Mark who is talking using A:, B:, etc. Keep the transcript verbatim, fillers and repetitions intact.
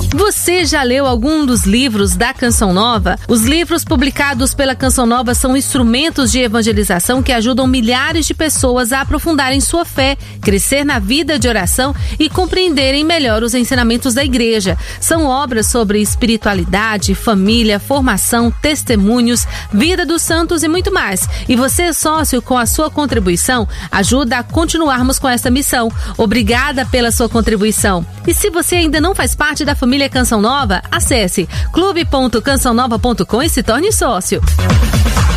A: Você já leu algum dos livros da Canção Nova? Os livros publicados pela Canção Nova são instrumentos de evangelização que ajudam milhares de pessoas a aprofundarem sua fé, crescer na vida de oração e compreenderem melhor os ensinamentos da igreja. São obras sobre espiritualidade, família, formação, testemunhos, vida dos santos e muito mais. E você, sócio, com a sua contribuição, ajuda a continuarmos com essa missão. Obrigada pela sua contribuição. E se você ainda não faz parte da família Canção Nova, acesse clube ponto canção nova ponto com e se torne sócio.